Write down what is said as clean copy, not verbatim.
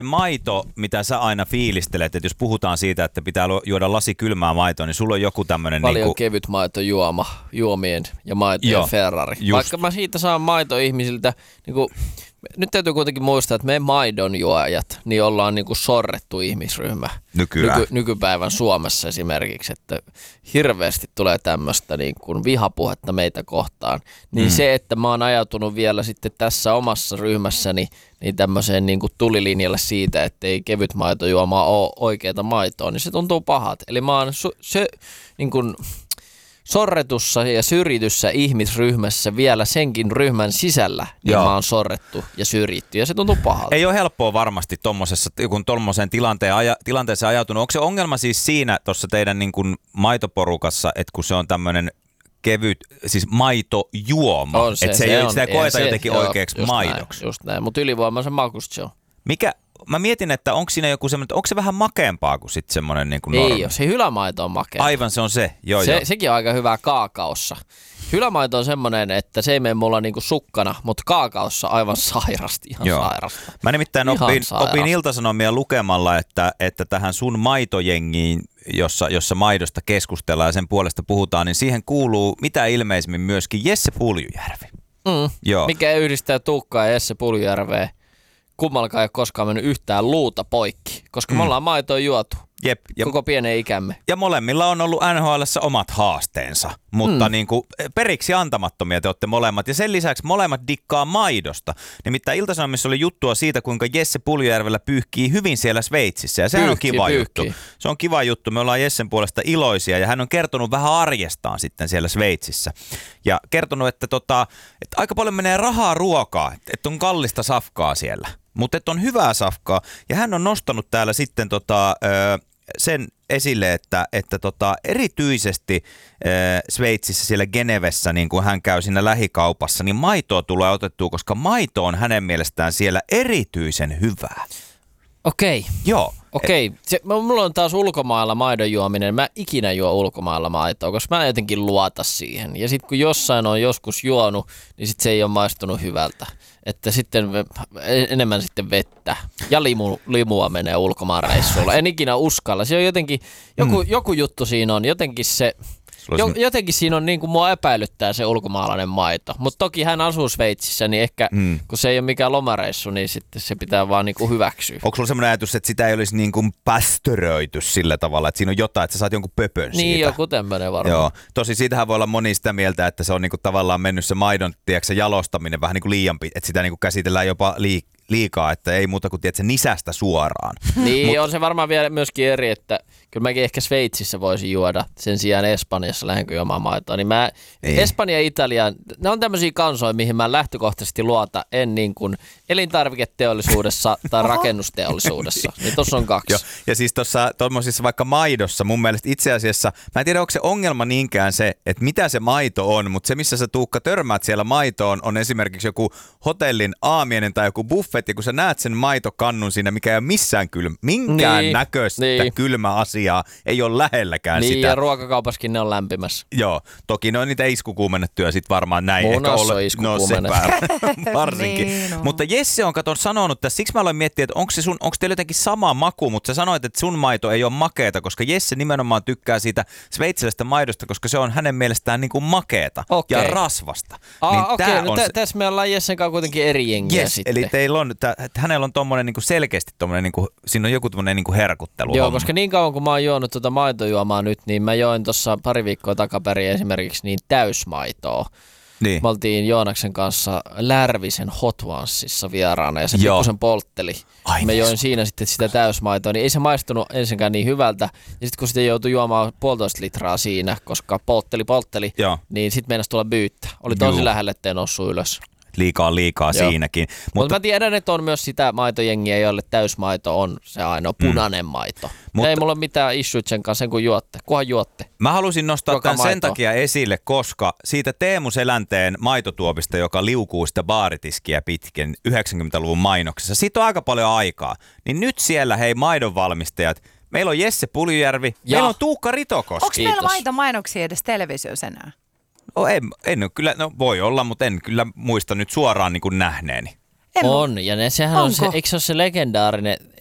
Maito, mitä sä aina fiilistelet, että jos puhutaan siitä, että pitää juoda lasi kylmää maitoa, niin sulla on joku tämmöinen... Paljon kevyt juomien ja maitojen Ferrari. Just. Vaikka mä siitä saan maitoihmisiltä, nyt täytyy kuitenkin muistaa, että me maidonjuojat, niin ollaan sorrettu ihmisryhmä nykypäivän Suomessa esimerkiksi, että hirveästi tulee tämmöistä vihapuhetta meitä kohtaan. Niin se, että mä oon ajautunut vielä sitten tässä omassa ryhmässäni niin tämmöiseen tulilinjalle siitä, että ei kevyt maitojuomaa ole oikeata maitoa, niin se tuntuu pahalta. Eli mä oon sorretussa ja syrjityssä ihmisryhmässä vielä senkin ryhmän sisällä, niin mä oon sorrettu ja syrjitty, ja se tuntuu pahalta. Ei ole helppoa varmasti kun tuommoiseen tilanteeseen ajautunut. Onko se ongelma siis siinä tuossa teidän maitoporukassa, että kun se on tämmöinen kevyt, siis maitojuoma, että sitä ei koeta jotenkin oikeaksi maidoksi. Just näin, mutta ylivoimaisen makusta se on. Mä mietin, että onko siinä joku semmoinen, onko se vähän makeampaa kuin sitten semmoinen normi? Ei ole, se hylämaito on makea. Aivan, se on se, joo. Sekin on aika hyvää kaakaossa. Hylämaito on semmoinen, että se ei mene mulla sukkana, mutta kaakaossa aivan sairasti, ihan sairasta. Mä nimittäin opin Ilta-Sanomia lukemalla, että tähän sun maitojengiin, jossa maidosta keskustellaan ja sen puolesta puhutaan, niin siihen kuuluu mitä ilmeisimmin myöskin Jesse Puljujärvi. Mikä yhdistää Tuukkaa ja Jesse Puljujärveä. Kummallakaan ei ole koskaan mennyt yhtään luuta poikki, koska me ollaan maitoa juotu. Jep. Koko pienen ikämme. Ja molemmilla on ollut NHL:ssä omat haasteensa, mutta periksi antamattomia te olette molemmat. Ja sen lisäksi molemmat dikkaa maidosta. Nimittäin Ilta-Sanomissa oli juttua siitä, kuinka Jesse Puljujärvellä pyyhkii hyvin siellä Sveitsissä. Ja sehän on kiva juttu. Se on kiva juttu. Me ollaan Jessen puolesta iloisia ja hän on kertonut vähän arjestaan sitten siellä Sveitsissä. Ja kertonut, että aika paljon menee rahaa ruokaa, että on kallista safkaa siellä. Mutta että on hyvää safkaa. Ja hän on nostanut täällä sitten sen esille, että erityisesti Sveitsissä siellä Genevessä, niin kun hän käy siinä lähikaupassa, niin maitoa tulee otettua, koska maito on hänen mielestään siellä erityisen hyvää. Okei. Joo. Okei. Mulla on taas ulkomailla maidon juominen. Mä ikinä juo ulkomailla maitoa, koska mä en jotenkin luota siihen. Ja sitten kun jossain on joskus juonut, niin sit se ei ole maistunut hyvältä. Että sitten enemmän sitten vettä. Ja limua menee ulkomaan reissuilla. En ikinä uskalla. Se on jotenkin, joku juttu siinä on. Jotenkin se... Jotenkin siinä on mua epäilyttää se ulkomaalainen maito. Mutta toki hän asuu Sveitsissä, niin ehkä kun se ei ole mikään lomareissu, niin sitten se pitää vaan hyväksyä. Onko sulla semmoinen ajatus, että sitä ei olisi pastöröity sillä tavalla, että siinä on jotain, että sä saat jonkun pöpön siitä? Niin, joku tämmöinen varmaan. Joo. Tosi siitähän voi olla moni sitä mieltä, että se on tavallaan mennyt se maidon jalostaminen vähän liian että sitä käsitellään jopa liikaa, että ei muuta kuin nisästä suoraan. Niin, on se varmaan vielä myöskin eri, että kyllä mäkin ehkä Sveitsissä voisin juoda sen sijaan Espanjassa lähdenkö juomaan maitoa. Niin Espanja ja Italia, ne on tämmöisiä kansoja, mihin mä lähtökohtaisesti luota, en elintarviketeollisuudessa tai rakennusteollisuudessa. Niin tossa on kaksi. Joo. Ja siis tuommoisissa vaikka maidossa mun mielestä itse asiassa, mä en tiedä onko se ongelma niinkään se, että mitä se maito on, mutta se missä sä Tuukka törmäät siellä maitoon on esimerkiksi joku hotellin aamiainen tai joku buffet, ja kun sä näet sen maitokannun siinä, mikä ei ole missään minkään näköistä kylmä asiaa, ei ole lähelläkään sitä. Niin, ja ruokakaupassakin ne on lämpimässä. Joo, toki ne on niitä iskukuumennettuja sit varmaan näin. Munassa on iskukuumennettuja. Varsinkin. Niin, no. Mutta Jesse on sanonut tässä, siksi mä aloin miettiä, että onko teillä jotenkin sama maku, mutta sä sanoit, että sun maito ei ole makeeta, koska Jesse nimenomaan tykkää siitä sveitsiläistä maidosta, koska se on hänen mielestään makeeta ja rasvasta. Okei, tässä me ollaan Jessen kanssa kuitenkin eri jengiä sitten. Eli teillä on, hänellä on tommonen selkeästi tommonen, siinä on joku tommonen herkuttelu. Joo, koska niin kauan kun mä oon juonut maitojuomaa nyt, niin mä join tuossa pari viikkoa takaperin esimerkiksi täysmaitoa. Niin. Me oltiin Joonaksen kanssa Lärvisen Hot Onesissa vieraana ja se pikkusen poltteli. Me join siinä sitten sitä täysmaitoa, niin ei se maistunut ensinkään niin hyvältä. Ja sitten kun sitten joutui juomaan 1,5 litraa siinä, koska poltteli, niin sitten meinasi tulla byyttä. Oli tosi lähellä, ettei noussut ylös. Liikaa siinäkin. Mutta mä tiedän, että on myös sitä maitojengiä, jolle täysmaito on se ainoa punainen maito. Ei mulla ole mitään issuit sen kanssa, kun juotte. Kunhan juotte. Mä halusin nostaa tämän sen takia esille, koska siitä Teemu Selänteen maitotuopista, joka liukuu sitä baaritiskiä pitkin 90-luvun mainoksessa, siitä on aika paljon aikaa. Niin nyt siellä, hei maidonvalmistajat, meillä on Jesse Puljujärvi, meillä on Tuukka Ritokoski. Onko meillä maitomainoksia edes televisiossa enää? En kyllä, voi olla, mutta en kyllä muista nyt suoraan nähneeni. En On, ja sehän on se, Onko? eikö se ole se legendaarinen